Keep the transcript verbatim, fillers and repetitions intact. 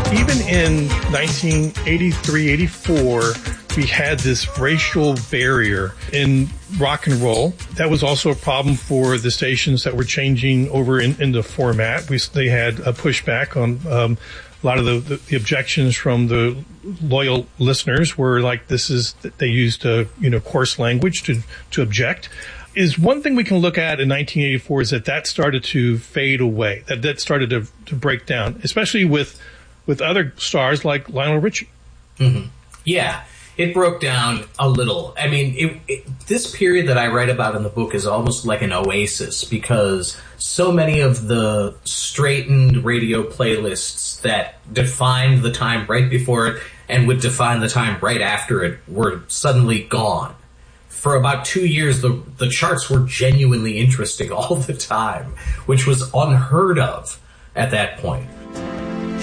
even in nineteen eighty-three, eighty-four, we had this racial barrier in rock and roll. That was also a problem for the stations that were changing over in, in the format. We, they had a pushback on um, a lot of the, the, the objections from the loyal listeners were like, this is, they used uh, you know, coarse language to, to object. Is one thing we can look at in nineteen eighty-four is that that started to fade away, that that started to, to break down, especially with with other stars like Lionel Richie. Mm-hmm. Yeah, it broke down a little. I mean, it, it, this period that I write about in the book is almost like an oasis because so many of the straightened radio playlists that defined the time right before it and would define the time right after it were suddenly gone. For about two years, the the charts were genuinely interesting all the time, which was unheard of at that point.